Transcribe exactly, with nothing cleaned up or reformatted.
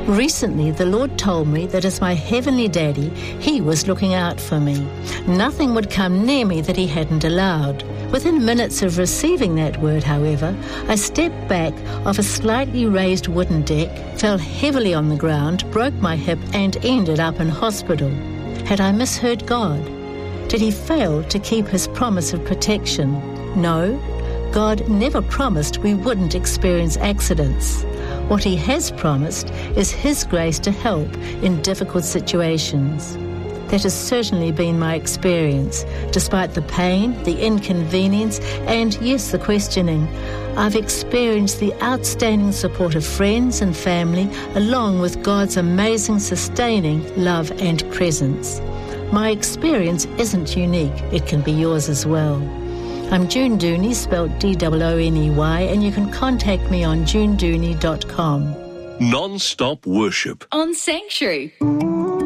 Recently, the Lord told me that as my heavenly daddy, he was looking out for me. Nothing would come near me that he hadn't allowed. Within minutes of receiving that word, however, I stepped back off a slightly raised wooden deck, fell heavily on the ground, broke my hip and ended up in hospital. Had I misheard God? Did he fail to keep his promise of protection? No, God never promised we wouldn't experience accidents. What he has promised is his grace to help in difficult situations. That has certainly been my experience. Despite the pain, the inconvenience, and yes, the questioning, I've experienced the outstanding support of friends and family, along with God's amazing sustaining love and presence. My experience isn't unique. It can be yours as well. I'm June Dooney, spelled D O O N E Y, and you can contact me on june dooney dot com. Non-stop worship on Sanctuary.